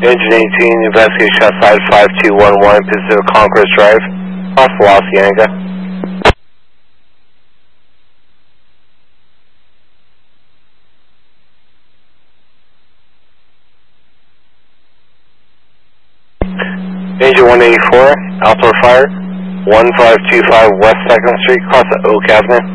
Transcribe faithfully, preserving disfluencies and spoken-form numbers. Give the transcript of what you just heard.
Engine eighteen, investigate shot side five two one one, Pacific Conquest Drive, off La Cienega. Engine one eighty-four, Alpha Fire, one five two five West second Street, across the Oak Avenue.